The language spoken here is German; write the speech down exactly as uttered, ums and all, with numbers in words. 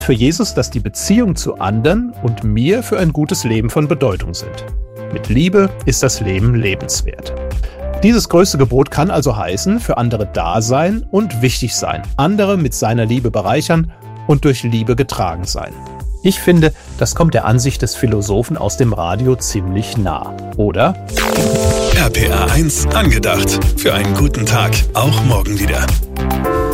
für Jesus, dass die Beziehung zu anderen und mir für ein gutes Leben von Bedeutung sind. Mit Liebe ist das Leben lebenswert. Dieses größte Gebot kann also heißen, für andere da sein und wichtig sein, andere mit seiner Liebe bereichern und durch Liebe getragen sein. Ich finde, das kommt der Ansicht des Philosophen aus dem Radio ziemlich nah, oder? R P R eins angedacht. Für einen guten Tag, auch morgen wieder.